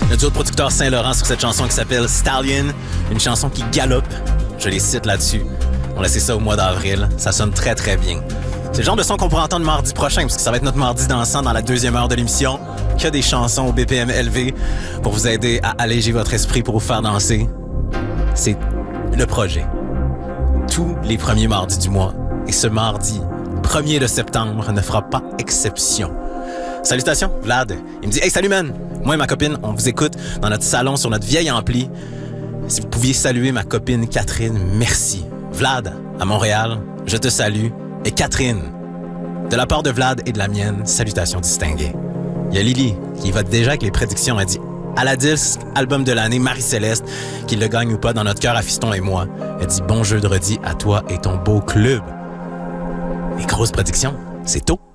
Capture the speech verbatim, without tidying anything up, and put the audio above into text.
Le duo de producteurs Saint-Laurent sur cette chanson qui s'appelle Stallion, une chanson qui galope. Je les cite là-dessus. On laissait ça au mois d'avril. Ça sonne très, très bien. C'est le genre de son qu'on pourra entendre mardi prochain, parce que ça va être notre mardi dansant dans la deuxième heure de l'émission. Qu'il y a des chansons au B P M élevé pour vous aider à alléger votre esprit, pour vous faire danser. C'est le projet. Tous les premiers mardis du mois. Et ce mardi, premier de septembre, ne fera pas exception. Salutations, Vlad. Il me dit « Hey, salut, man! Moi et ma copine, on vous écoute dans notre salon sur notre vieille ampli. Si vous pouviez saluer ma copine Catherine, merci. Vlad, à Montréal, je te salue. Et Catherine, de la part de Vlad et de la mienne, salutations distinguées. Il y a Lily qui vote déjà avec les prédictions. Elle dit « À la disque, album de l'année, Marie-Céleste, qu'il le gagne ou pas dans notre cœur à Fiston et moi. » Elle dit « Bon jeudi à toi et ton beau club. » Les grosses prédictions, c'est tôt.